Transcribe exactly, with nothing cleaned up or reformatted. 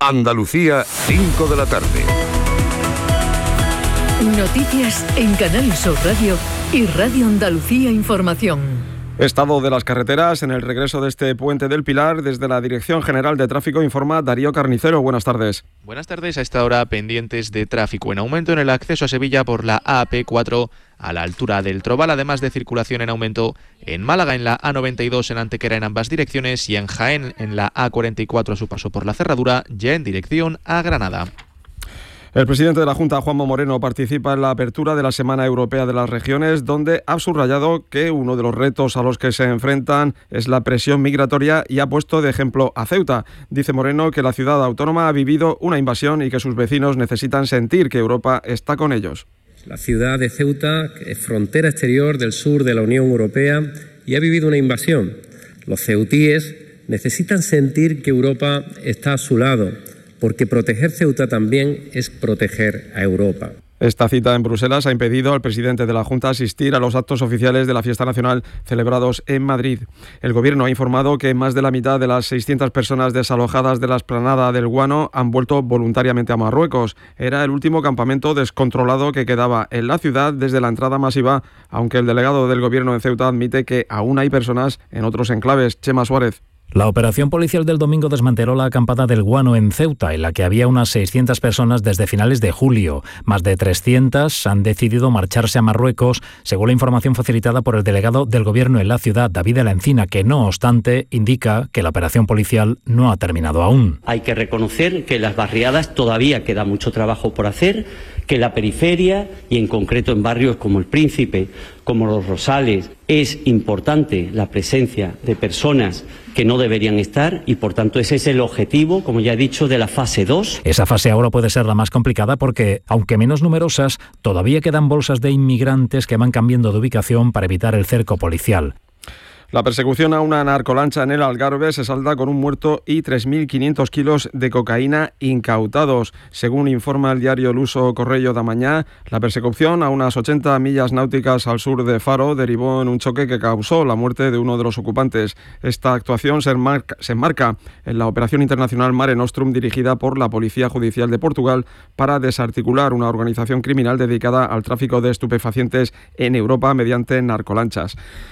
Andalucía, cinco de la tarde. Noticias en Canal Sur Radio y Radio Andalucía Información. Estado de las carreteras en el regreso de este puente del Pilar. Desde la Dirección General de Tráfico informa Darío Carnicero. Buenas tardes. Buenas tardes. A esta hora pendientes de tráfico en aumento en el acceso a Sevilla por la A P cuatro a la altura del Trobal, además de circulación en aumento en Málaga en la A noventa y dos en Antequera en ambas direcciones y en Jaén en la A cuarenta y cuatro a su paso por la Cerradura, ya en dirección a Granada. El presidente de la Junta, Juanma Moreno, participa en la apertura de la Semana Europea de las Regiones, donde ha subrayado que uno de los retos a los que se enfrentan es la presión migratoria y ha puesto de ejemplo a Ceuta. Dice Moreno que la ciudad autónoma ha vivido una invasión y que sus vecinos necesitan sentir que Europa está con ellos. La ciudad de Ceuta es frontera exterior del sur de la Unión Europea y ha vivido una invasión. Los ceutíes necesitan sentir que Europa está a su lado, porque proteger Ceuta también es proteger a Europa. Esta cita en Bruselas ha impedido al presidente de la Junta asistir a los actos oficiales de la fiesta nacional celebrados en Madrid. El Gobierno ha informado que más de la mitad de las seiscientas personas desalojadas de la explanada del Guano han vuelto voluntariamente a Marruecos. Era el último campamento descontrolado que quedaba en la ciudad desde la entrada masiva, aunque el delegado del Gobierno en Ceuta admite que aún hay personas en otros enclaves. Chema Suárez. La operación policial del domingo desmanteló la acampada del Guano en Ceuta, en la que había unas seiscientas personas desde finales de julio. Más de trescientas han decidido marcharse a Marruecos, según la información facilitada por el delegado del Gobierno en la ciudad, David de la Encina, que no obstante indica que la operación policial no ha terminado aún. Hay que reconocer que en las barriadas todavía queda mucho trabajo por hacer, que en la periferia y en concreto en barrios como El Príncipe, como Los Rosales, es importante la presencia de personas que no deberían estar y por tanto ese es el objetivo, como ya he dicho, de la fase dos. Esa fase ahora puede ser la más complicada porque, aunque menos numerosas, todavía quedan bolsas de inmigrantes que van cambiando de ubicación para evitar el cerco policial. La persecución a una narcolancha en el Algarve se salda con un muerto y tres mil quinientos kilos de cocaína incautados. Según informa el diario Luso Correio da Mañá, la persecución a unas ochenta millas náuticas al sur de Faro derivó en un choque que causó la muerte de uno de los ocupantes. Esta actuación se enmarca, se enmarca en la operación internacional Mare Nostrum dirigida por la Policía Judicial de Portugal para desarticular una organización criminal dedicada al tráfico de estupefacientes en Europa mediante narcolanchas.